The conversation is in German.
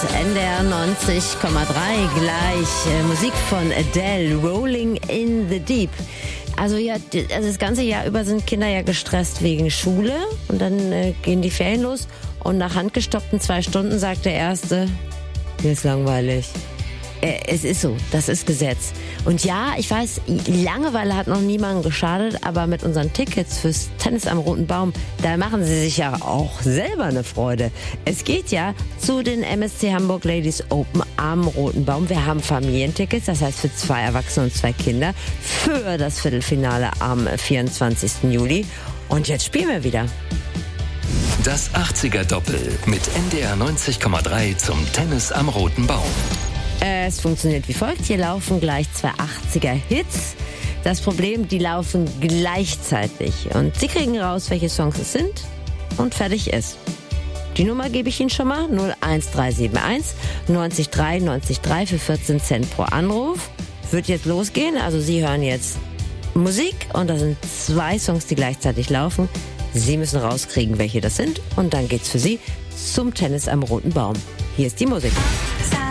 NDR 90,3 gleich. Musik von Adele, Rolling in the Deep. Also ja, also das ganze Jahr über sind Kinder ja gestresst wegen Schule und dann gehen die Ferien los und nach handgestoppten 2 Stunden sagt der Erste, mir ist langweilig. Es ist so, das ist Gesetz. Und ja, ich weiß, Langeweile hat noch niemandem geschadet, aber mit unseren Tickets fürs Tennis am Roten Baum, da machen sie sich ja auch selber eine Freude. Es geht ja zu den MSC Hamburg Ladies Open am Roten Baum. Wir haben Familientickets, das heißt für 2 Erwachsene und 2 Kinder, für das Viertelfinale am 24. Juli. Und jetzt spielen wir wieder. Das 80er-Doppel mit NDR 90,3 zum Tennis am Roten Baum. Es funktioniert wie folgt. Hier laufen gleich 2 80er-Hits. Das Problem, die laufen gleichzeitig. Und Sie kriegen raus, welche Songs es sind. Und fertig ist. Die Nummer gebe ich Ihnen schon mal. 01371 93 93 für 14 Cent pro Anruf. Wird jetzt losgehen. Also Sie hören jetzt Musik. Und das sind 2 Songs, die gleichzeitig laufen. Sie müssen rauskriegen, welche das sind. Und dann geht's für Sie zum Tennis am Roten Baum. Hier ist die Musik.